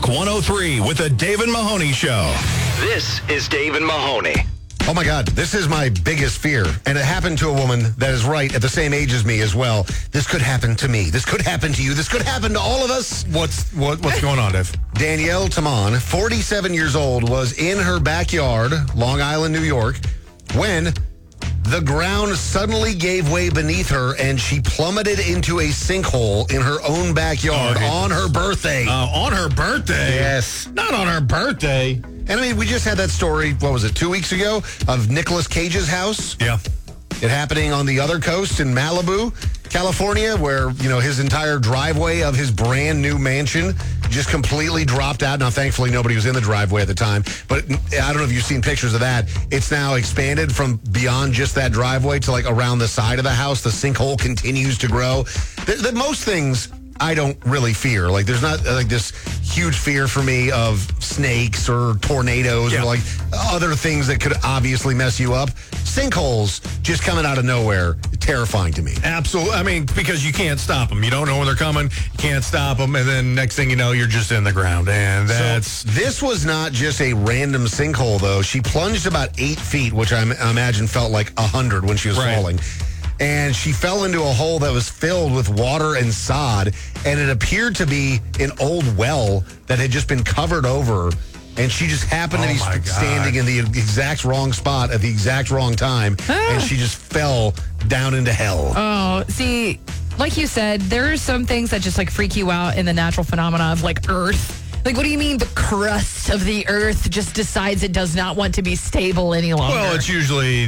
Rock 103 with the Dave and Mahoney Show. This is Dave and Mahoney. Oh, my God. This is my biggest fear. And it happened to a woman that is right at the same age as me as well. This could happen to me. This could happen to you. This could happen to all of us. What's going on, Dave? Danielle Tamon, 47 years old, was in her backyard, Long Island, New York, when the ground suddenly gave way beneath her and she plummeted into a sinkhole in her own backyard on her birthday. On her birthday? Yes. Not on her birthday. And I mean, we just had that story, what was it, 2 weeks ago, of Nicolas Cage's house? Yeah. It happening on the other coast in Malibu, California, where, you know, his entire driveway of his brand new mansion just completely dropped out. Now, thankfully, nobody was in the driveway at the time, but I don't know if you've seen pictures of that. It's now expanded from beyond just that driveway to like around the side of the house. The sinkhole continues to grow. Most things I don't really fear. Like, there's not like this huge fear for me of snakes or tornadoes or like other things that could obviously mess you up. Sinkholes just coming out of nowhere, terrifying to me. Absolutely. I mean, because you can't stop them. You don't know when they're coming. You can't stop them. And then next thing you know, you're just in the ground. And this was not just a random sinkhole, though. She plunged about 8 feet, which I imagine felt like 100 when she was falling. And she fell into a hole that was filled with water and sod, and it appeared to be an old well that had just been covered over, and she just happened to be standing in the exact wrong spot at the exact wrong time, and she just fell down into hell. Oh, see, like you said, there are some things that just like freak you out in the natural phenomena of like Earth. Like, what do you mean the crust of the Earth just decides it does not want to be stable any longer? Well, it's usually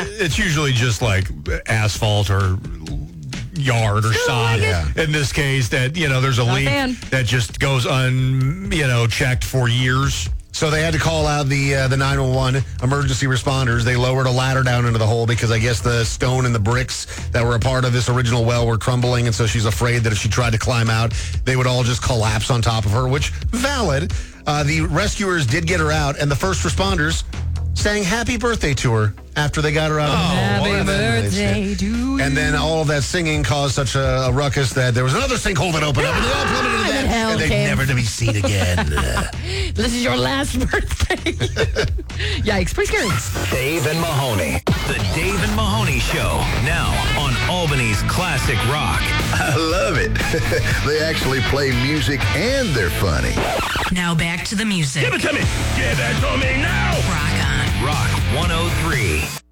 just like asphalt or yard or sod. In this case, that there's a leak that just goes checked for years. So they had to call out the 911 emergency responders. They lowered a ladder down into the hole because I guess the stone and the bricks that were a part of this original well were crumbling, and so she's afraid that if she tried to climb out, they would all just collapse on top of her, which, valid. The rescuers did get her out, and the first responders sang happy birthday to her after they got her out. Happy birthday to you. And then all of that singing caused such a ruckus that there was another sinkhole that opened up, and they all plummeted into that, and they're never to be seen again. This is your last birthday. Yikes, pretty scary. Dave and Mahoney. The Dave and Mahoney Show, now on Albany's Classic Rock. I love it. They actually play music and they're funny. Now back to the music. Give it to me. Give it to me now. Rock on. Rock 103.